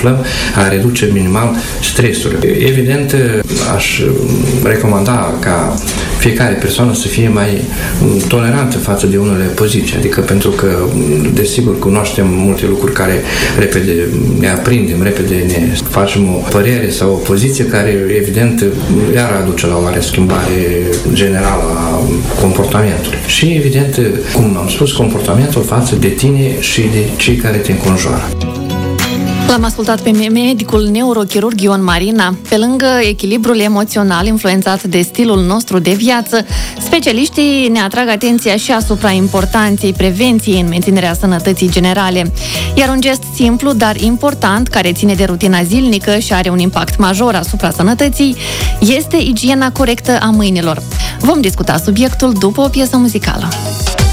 umflăm, a reduce minimal stresul. Evident, aș recomanda ca fiecare persoană să fie mai tolerantă față de unele poziții, adică pentru că, desigur, cunoaștem multe lucruri care repede ne aprindem, repede ne facem o părere sau o poziție care, evident, iar aduce la o mare schimbare generală a comportamentului. Și, evident, cum am spus, comportamentul față de tine și de cei care te înconjoară. L-am ascultat pe medicul neurochirurg Ion Marina. Pe lângă echilibrul emoțional influențat de stilul nostru de viață, specialiștii ne atrag atenția și asupra importanței prevenției în menținerea sănătății generale. Iar un gest simplu, dar important, care ține de rutina zilnică și are un impact major asupra sănătății, este igiena corectă a mâinilor. Vom discuta subiectul după o piesă muzicală.